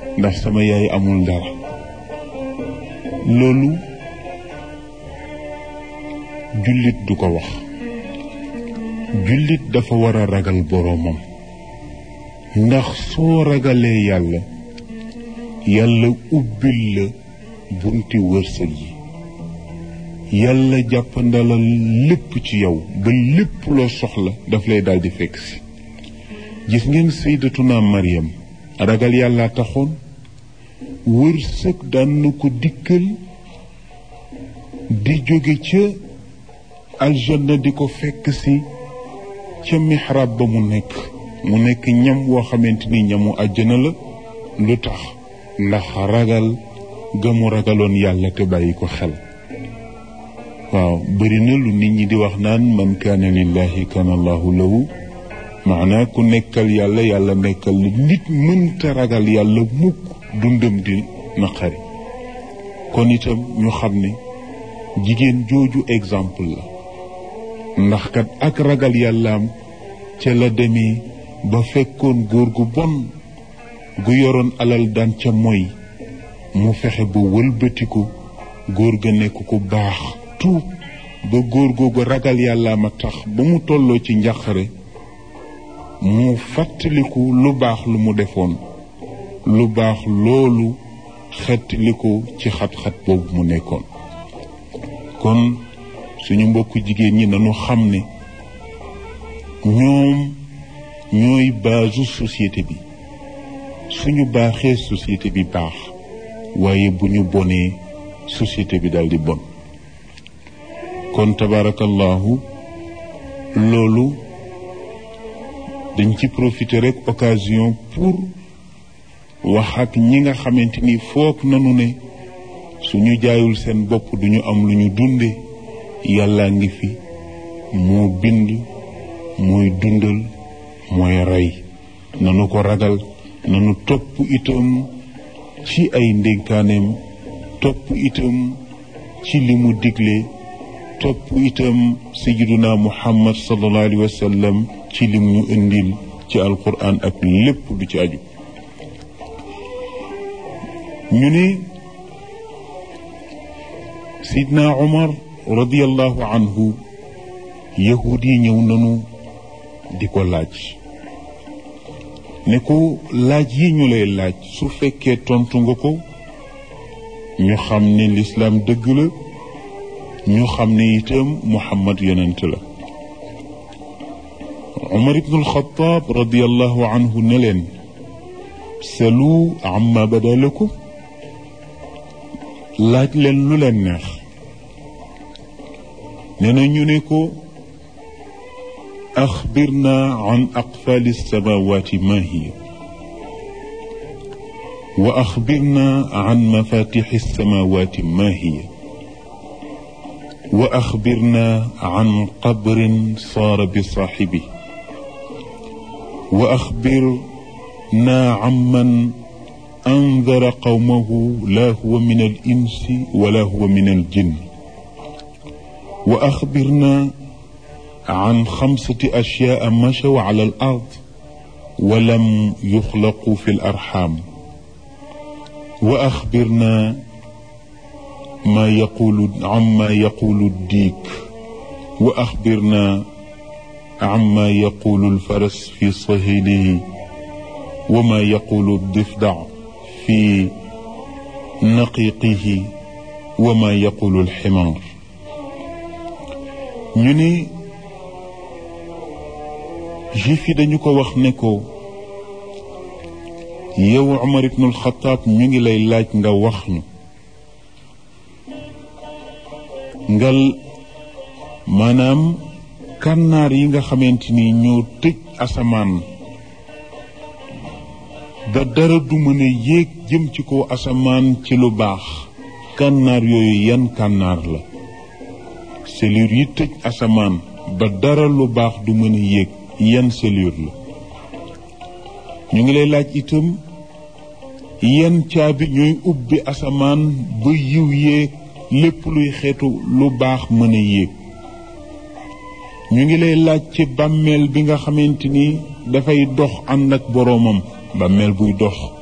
ndax sama yaay amul dara. loolu jullit du ko wax. jullit dafa war a ragal boroomam, ndax soo ragalee yàlla yàlla ubbil la bunti wërsëg yi, yàlla jàppandalal lépp ci yow ba lépp loo soxla daf lay daldi fekk si. gis ngeen sayyidatuna Maryam ragal yàlla taxoon wërsëg daan na ko dikkal di jóge ca aljanna di ko fekk si ca mihrab ba mu nekk ñam woo xamante ni ñamu àjjana la. lu tax? ndax ragal ga mu ragaloon yàlla te bàyyi ko xel. waaw bëri na lu nit ñi di wax naan man kaana lillahi kaana allahu lahu, maanaa ku nekkal yàlla yàlla nekkal la. nit mënta ragal yàlla mukk dundam di naqari. kon itam ñu xam ne jigéen jooju exemple la, ndax kat ak ragal yàllaam ca la demee ba fekkoon góor gu bon gu yoroon alal daan ca moy, mu fexe ba wëlbatiku góor ga nekk ku baax tuub ba góor googu ragal yàllaam a tax ba mu tolloo ci njàqare mu fàttaliku lu baax lu mu defoon, lu baax loolu xettaliku ci xat-xat boobu mu nekkoon. kon suñu mbokku jigéen ñi nañu xam ne ñoom ñooy baasu société bi. suñu baaxee société bi baax, waaye bu ñu bonee société bi daldi bon. kon tabarakallahu loolu dañ ci profiter rek occasion pour wax ak ñi nga xamante ni foog nanu ne suñu jaayul seen bopp duñu am lu ñu dunde. yàlla ngi fi, moo bind, mooy dundal, mooy rey. nanu ko ragal, nanu topp itam ci ay ndénkaaneem, topp itam ci li mu digle, topp itam sayyiduna Muhammad sallallahu alayhi wa sallam ci lim ñu indil ci alquran ak lépp du ci aju. ñu ne Sidna Umar radiyallahu anhu yahud yi ñëw nanu di ko laaj ne ko laaj yi ñu lay laaj su fekkee tontu nga ko ñu xam ne lislaam dëgg la, ñu xam ne itam Muhammad yonent la. Umar ibn al-Khattab radiyallahu anhu ne leen salu amma bada lakum, laaj leen lu leen neex. nee na ñu ne ko axbirna an aqfali samawati ma hiya wa axbirna an mafatixi samawati ma hiya wa axbirna an qabrin saara bi saaxibi wa axbirna amman andara qawmahu la huwa min al insi wala huwa min al jinn wa axbirna an 5 ashyaa machaw ala al ard wa lam yuxlaqu fi al arxam wa axbirna amma yaqulu diik wa axbirna amma yaqulu al faras fi sahilihi wa ma yaqulu difda fi naqiqihi wa ma yaqulu al ximaar. ñu ne juif yi dañu ko wax ne ko yow Umar ibn al-Khattab ñu ngi lay laaj nga wax ñu ngal maanaam kànnaar yi nga xamante ni ñoo tëj asamaan ba dara du mën a yéeg jëm ci kaw asamaan ci lu baax. kànnaar yooyu yan kànnaar la? cellule yi tëj asamaan ba dara lu baax du mën a yéeg yan cellule la? ñu ngi lay laaj itam yan caabi ñooy ubbi asamaan ba yiw yéeg lépp luy xeetu lu baax mën a yéeg. ñu ngi lay laaj ci bàmmeel bi nga xamante ni dafay dox ànd ak boroomam, bàmmeel buy dox